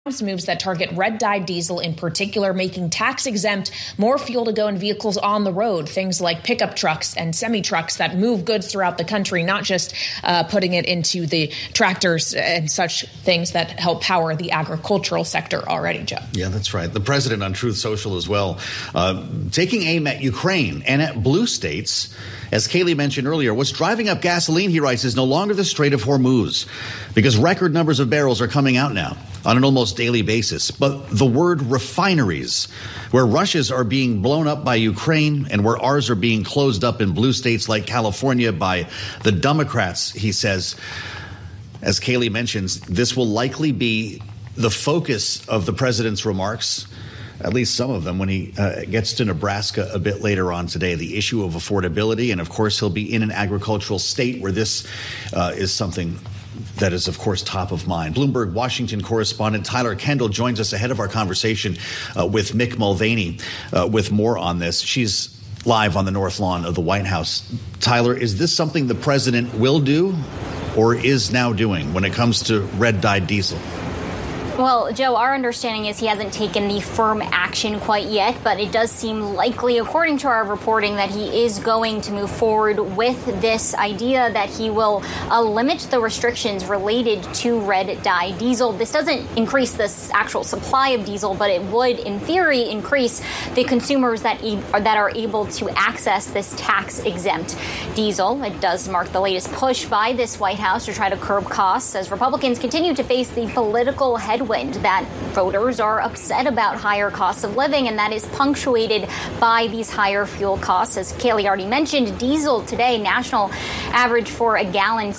moves that target red-dyed diesel in particular, making tax-exempt more fuel to go in vehicles on the road, things like pickup trucks and semi-trucks that move goods throughout the country, not just putting it into the tractors and such things that help power the agricultural sector already, Joe. Yeah, that's right. The president on Truth Social as well, taking aim at Ukraine and at blue states. As Kayleigh mentioned earlier, what's driving up gasoline, he writes, is no longer the Strait of Hormuz, because record numbers of barrels are coming out now on an almost daily basis. But the word refineries, where Russia's are being blown up by Ukraine and where ours are being closed up in blue states like California by the Democrats, he says, as Kayleigh mentions, this will likely be the focus of the president's remarks, at least some of them, when he gets to Nebraska a bit later on today, the issue of affordability. And of course, he'll be in an agricultural state where this is something that is, of course, top of mind. Bloomberg Washington correspondent Tyler Kendall joins us ahead of our conversation with Mick Mulvaney with more on this. She's live on the North Lawn of the White House. Tyler, is this something the president will do or is now doing when it comes to red-dyed diesel? Well, Joe, our understanding is he hasn't taken the firm action quite yet, but it does seem likely, according to our reporting, that he is going to move forward with this idea that he will limit the restrictions related to red-dye diesel. This doesn't increase the actual supply of diesel, but it would, in theory, increase the consumers that are able to access this tax-exempt diesel. It does mark the latest push by this White House to try to curb costs as Republicans continue to face the political headwind that voters are upset about higher costs of living, and that is punctuated by these higher fuel costs. As Kayleigh already mentioned, diesel today, national average for a gallon,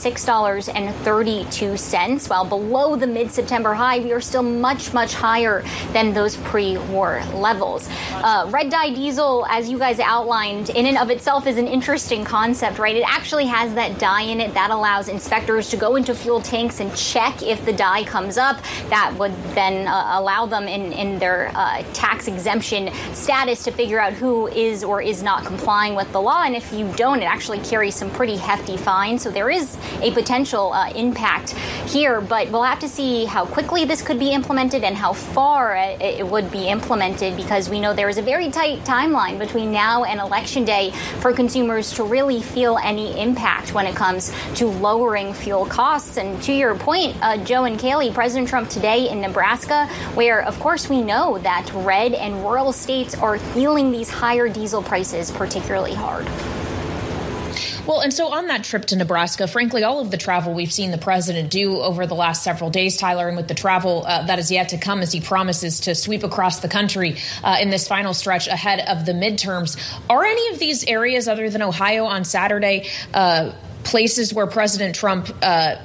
$6.32, while below the mid-September high, we are still much, much higher than those pre-war levels. Red-dye diesel, as you guys outlined, in and of itself is an interesting concept, right? It actually has that dye in it that allows inspectors to go into fuel tanks and check if the dye comes up. That would then allow them in their tax exemption status to figure out who is or is not complying with the law. And if you don't, it actually carries some pretty hefty fines. So there is a potential impact here, but we'll have to see how quickly this could be implemented and how far it would be implemented, because we know there is a very tight timeline between now and Election Day for consumers to really feel any impact when it comes to lowering fuel costs. And to your point, Joe and Kayleigh, President Trump today in Nebraska, where, of course, we know that red and rural states are feeling these higher diesel prices particularly hard. Well, and so on that trip to Nebraska, frankly, all of the travel we've seen the president do over the last several days, Tyler, and with the travel that is yet to come as he promises to sweep across the country in this final stretch ahead of the midterms, are any of these areas other than Ohio on Saturday places where President Trump's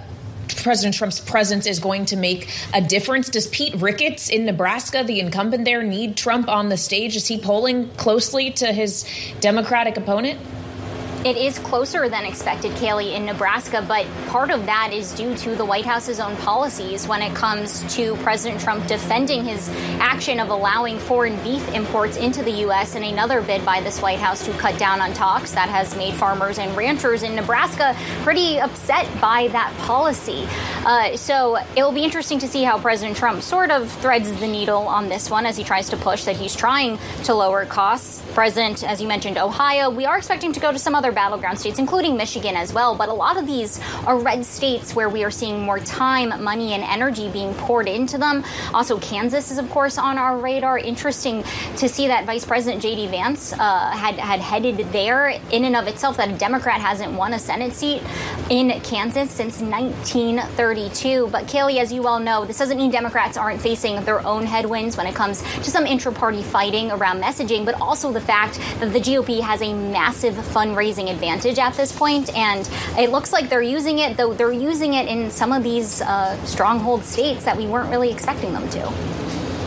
presence is going to make a difference? Does Pete Ricketts in Nebraska, the incumbent there, need Trump on the stage? Is he polling closely to his Democratic opponent? It is closer than expected, Kayleigh, in Nebraska, but part of that is due to the White House's own policies when it comes to President Trump defending his action of allowing foreign beef imports into the U.S. in another bid by this White House to cut down on talks that has made farmers and ranchers in Nebraska pretty upset by that policy. So it will be interesting to see how President Trump sort of threads the needle on this one as he tries to push that he's trying to lower costs. President, as you mentioned, Ohio, we are expecting to go to some other battleground states, including Michigan as well. But a lot of these are red states where we are seeing more time, money, and energy being poured into them. Also, Kansas is, of course, on our radar. Interesting to see that Vice President J.D. Vance had headed there. In and of itself, that a Democrat hasn't won a Senate seat in Kansas since 1932. But Kayleigh, as you all know, this doesn't mean Democrats aren't facing their own headwinds when it comes to some intra-party fighting around messaging, but also the fact that the GOP has a massive fundraising advantage at this point, and it looks like they're using it, though they're using it in some of these stronghold states that we weren't really expecting them to.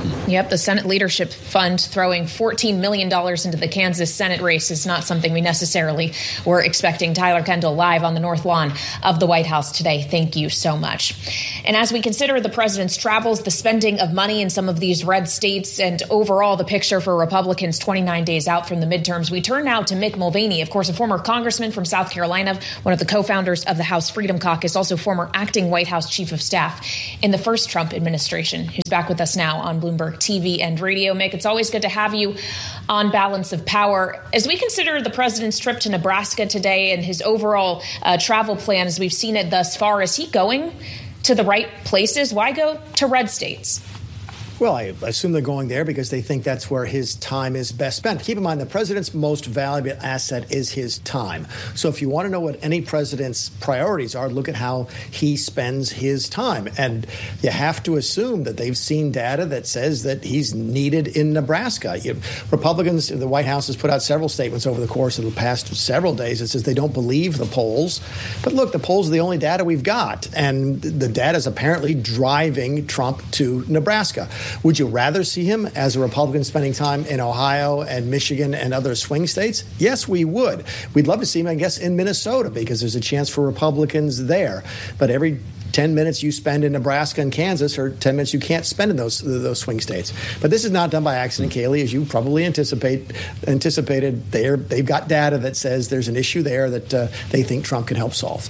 Yep, the Senate Leadership Fund throwing $14 million into the Kansas Senate race is not something we necessarily were expecting. Tyler Kendall live on the North Lawn of the White House today. Thank you so much. And as we consider the president's travels, the spending of money in some of these red states, and overall the picture for Republicans 29 days out from the midterms, we turn now to Mick Mulvaney, of course, a former congressman from South Carolina, one of the co-founders of the House Freedom Caucus, also former acting White House chief of staff in the first Trump administration, who's back with us now on Bloomberg TV and radio. Mick, it's always good to have you on Balance of Power. As we consider the president's trip to Nebraska today and his overall travel plan as we've seen it thus far, is he going to the right places? Why go to red states? Well, I assume they're going there because they think that's where his time is best spent. Keep in mind, the president's most valuable asset is his time. So if you want to know what any president's priorities are, look at how he spends his time. And you have to assume that they've seen data that says that he's needed in Nebraska. Republicans, the White House has put out several statements over the course of the past several days that says they don't believe the polls. But look, the polls are the only data we've got. And the data is apparently driving Trump to Nebraska. Would you rather see him as a Republican spending time in Ohio and Michigan and other swing states? Yes, we would. We'd love to see him, I guess, in Minnesota because there's a chance for Republicans there. But every 10 minutes you spend in Nebraska and Kansas are 10 minutes you can't spend in those swing states. But this is not done by accident, Kayleigh. As you probably anticipated, they've got data that says there's an issue there that they think Trump can help solve.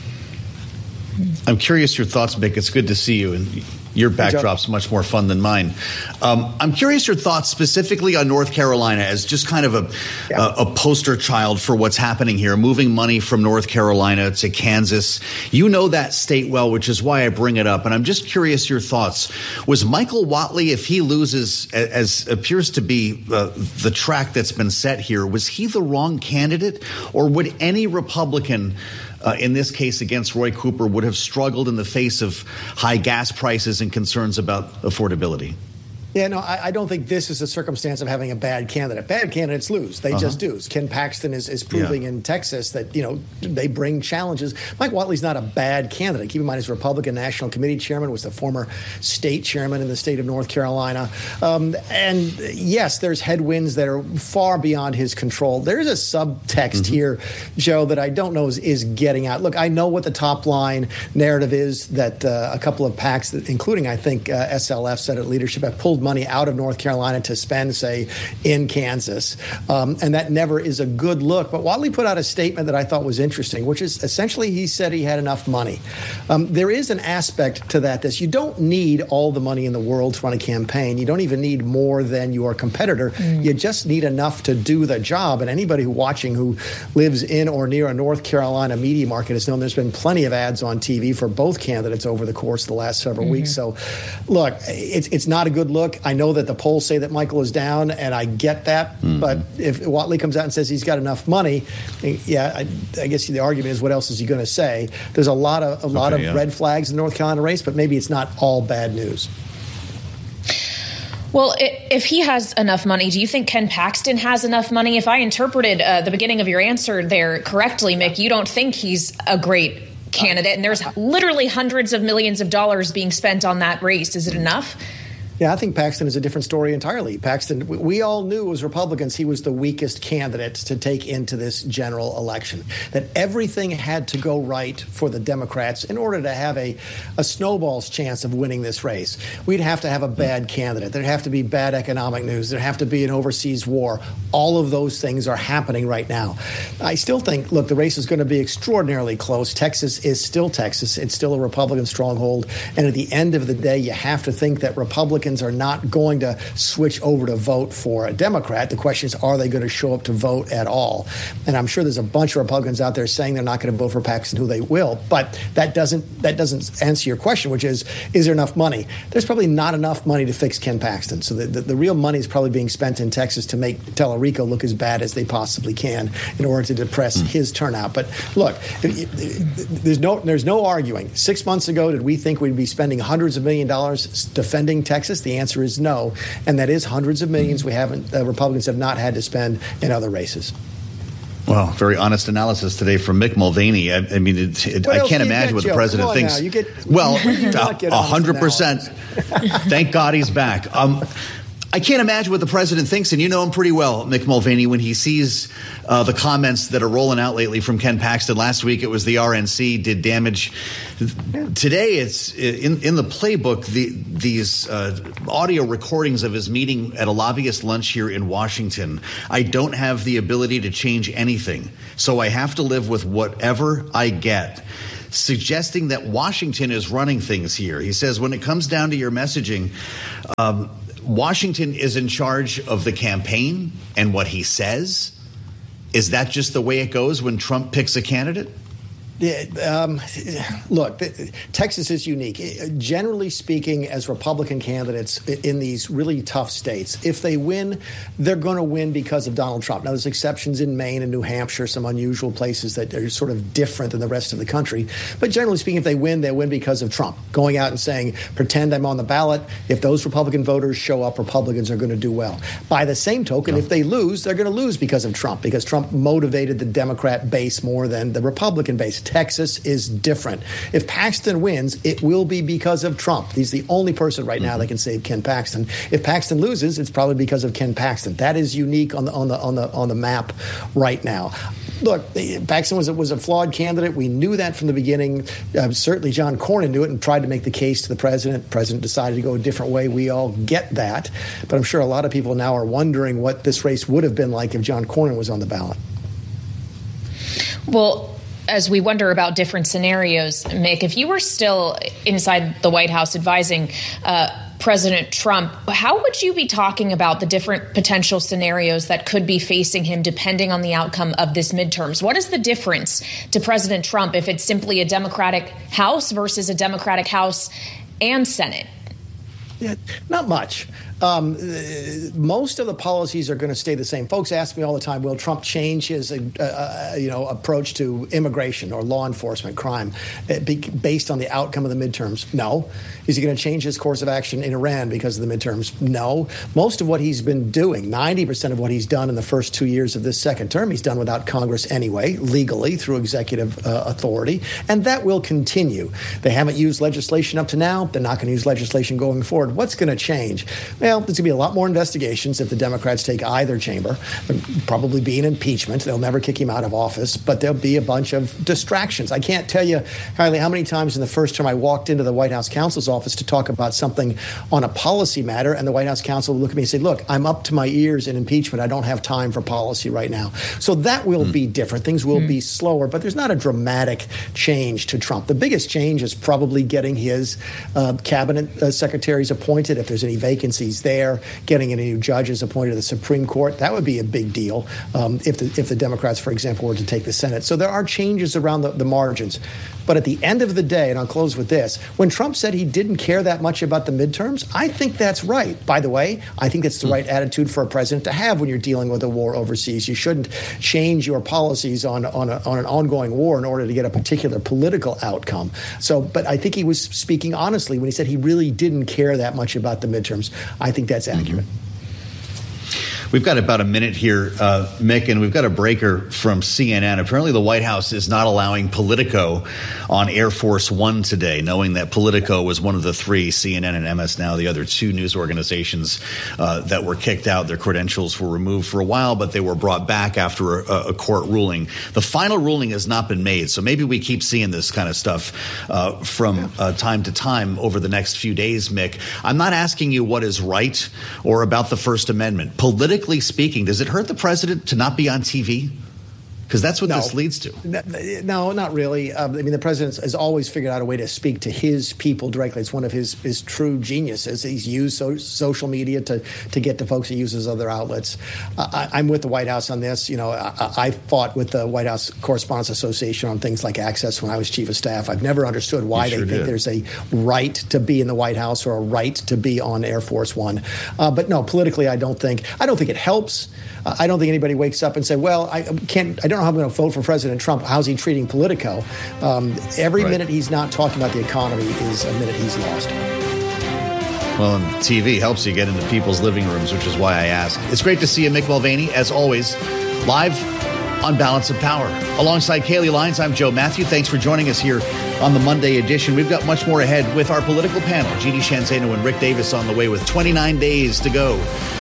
I'm curious your thoughts, Mick. It's good to see you. And your backdrop's much more fun than mine. I'm curious your thoughts specifically on North Carolina as just kind of a poster child for what's happening here, moving money from North Carolina to Kansas. You know that state well, which is why I bring it up. And I'm just curious your thoughts. Was Michael Whatley, if he loses, as appears to be the track that's been set here, was he the wrong candidate? Or would any Republican in this case against Roy Cooper would have struggled in the face of high gas prices and concerns about affordability? Yeah, no, I don't think this is a circumstance of having a bad candidate. Bad candidates lose. They just do. Ken Paxton is proving in Texas that, they bring challenges. Mike Whatley's not a bad candidate. Keep in mind, his Republican National Committee chairman was the former state chairman in the state of North Carolina. And yes, there's headwinds that are far beyond his control. There's a subtext here, Joe, that I don't know is getting out. Look, I know what the top line narrative is that a couple of PACs, including, I think, SLF, Senate Leadership, have pulled money out of North Carolina to spend, say, in Kansas. And that never is a good look. But Whatley put out a statement that I thought was interesting, which is essentially he said he had enough money. There is an aspect to that. You don't need all the money in the world to run a campaign. You don't even need more than your competitor. You just need enough to do the job. And anybody who lives in or near a North Carolina media market has known there's been plenty of ads on TV for both candidates over the course of the last several weeks. So, look, it's not a good look. I know that the polls say that Michael is down, and I get that. But if Whatley comes out and says he's got enough money, I guess the argument is, what else is he going to say? There's a lot of red flags in the North Carolina race, but maybe it's not all bad news. Well, if he has enough money, do you think Ken Paxton has enough money? If I interpreted the beginning of your answer there correctly, Mick, you don't think he's a great candidate, and there's literally hundreds of millions of dollars being spent on that race. Is it enough? Yeah, I think Paxton is a different story entirely. Paxton, we all knew as Republicans he was the weakest candidate to take into this general election, that everything had to go right for the Democrats in order to have a snowball's chance of winning this race. We'd have to have a bad candidate. There'd have to be bad economic news. There'd have to be an overseas war. All of those things are happening right now. I still think, look, the race is going to be extraordinarily close. Texas is still Texas. It's still a Republican stronghold. And at the end of the day, you have to think that Republicans are not going to switch over to vote for a Democrat. The question is, are they going to show up to vote at all? And I'm sure there's a bunch of Republicans out there saying they're not going to vote for Paxton, who they will. But that doesn't answer your question, which is there enough money? There's probably not enough money to fix Ken Paxton. So the real money is probably being spent in Texas to make Tellerico look as bad as they possibly can in order to depress his turnout. But look, there's no arguing. 6 months ago, did we think we'd be spending hundreds of $millions defending Texas? The answer is no, and that is hundreds of millions Republicans have not had to spend in other races. Well, very honest analysis today from Mick Mulvaney. I mean, I can't imagine what the president thinks. 100%. Thank God he's back. I can't imagine what the president thinks, and you know him pretty well, Mick Mulvaney, when he sees the comments that are rolling out lately from Ken Paxton. Last week it was the RNC did damage. Today it's in the playbook, these audio recordings of his meeting at a lobbyist lunch here in Washington. I don't have the ability to change anything, so I have to live with whatever I get. Suggesting that Washington is running things here. He says when it comes down to your messaging, Washington is in charge of the campaign and what he says. Is that just the way it goes when Trump picks a candidate? Look, Texas is unique. Generally speaking, as Republican candidates in these really tough states, if they win, they're going to win because of Donald Trump. Now, there's exceptions in Maine and New Hampshire, some unusual places that are sort of different than the rest of the country. But generally speaking, if they win because of Trump. Going out and saying, pretend I'm on the ballot. If those Republican voters show up, Republicans are going to do well. By the same token, if they lose, they're going to lose because of Trump, because Trump motivated the Democrat base more than the Republican base. Texas is different. If Paxton wins, it will be because of Trump. He's the only person right now that can save Ken Paxton. If Paxton loses, it's probably because of Ken Paxton. That is unique on the map right now. Look, Paxton was a flawed candidate. We knew that from the beginning. Certainly John Cornyn knew it and tried to make the case to the president. The president decided to go a different way. We all get that. But I'm sure a lot of people now are wondering what this race would have been like if John Cornyn was on the ballot. Well, as we wonder about different scenarios, Mick, if you were still inside the White House advising President Trump, how would you be talking about the different potential scenarios that could be facing him depending on the outcome of this midterms? What is the difference to President Trump if it's simply a Democratic House versus a Democratic House and Senate? Yeah, not much. Most of the policies are going to stay the same. Folks ask me all the time, will Trump change his approach to immigration or law enforcement crime based on the outcome of the midterms? No. Is he going to change his course of action in Iran because of the midterms? No. Most of what he's been doing, 90% of what he's done in the first 2 years of this second term, he's done without Congress anyway, legally through executive authority, and that will continue. They haven't used legislation up to now. They're not going to use legislation going forward. What's going to change? Well, there's going to be a lot more investigations if the Democrats take either chamber. There'll probably be an impeachment. They'll never kick him out of office, but there'll be a bunch of distractions. I can't tell you, Kylie, how many times in the first term I walked into the White House counsel's office to talk about something on a policy matter, and the White House counsel would look at me and say, look, I'm up to my ears in impeachment. I don't have time for policy right now. So that will be different. Things will be slower, but there's not a dramatic change to Trump. The biggest change is probably getting his cabinet secretaries appointed, if there's any vacancies there, getting any new judges appointed to the Supreme Court. That would be a big deal if the Democrats, for example, were to take the Senate. So there are changes around the margins. But at the end of the day, and I'll close with this, when Trump said he didn't care that much about the midterms, I think that's right. By the way, I think that's the right attitude for a president to have when you're dealing with a war overseas. You shouldn't change your policies on an ongoing war in order to get a particular political outcome. So, but I think he was speaking honestly when he said he really didn't care that much about the midterms. I think that's accurate. We've got about a minute here, Mick, and we've got a breaker from CNN. Apparently the White House is not allowing Politico on Air Force One today, knowing that Politico was one of the three, CNN and MS Now, the other two news organizations that were kicked out. Their credentials were removed for a while, but they were brought back after a court ruling. The final ruling has not been made, so maybe we keep seeing this kind of stuff from time to time over the next few days, Mick. I'm not asking you what is right or about the First Amendment. Politically speaking, does it hurt the president to not be on TV? Because that's what this leads to. No, not really. I mean, the president has always figured out a way to speak to his people directly. It's one of his true geniuses. He's used social media to get to folks. He uses other outlets. I'm with the White House on this. You know, I fought with the White House Correspondents Association on things like access when I was chief of staff. I've never understood why they think there's a right to be in the White House or a right to be on Air Force One. But no, politically, I don't think it helps. I don't think anybody wakes up and say, well, I don't know how I'm going to vote for President Trump. How's he treating Politico? Every minute he's not talking about the economy is a minute he's lost. Well, and TV helps you get into people's living rooms, which is why I ask. It's great to see you, Mick Mulvaney, as always, live on Balance of Power. Alongside Kaylee Lyons, I'm Joe Matthew. Thanks for joining us here on the Monday edition. We've got much more ahead with our political panel. Jeannie Shanzano and Rick Davis on the way with 29 days to go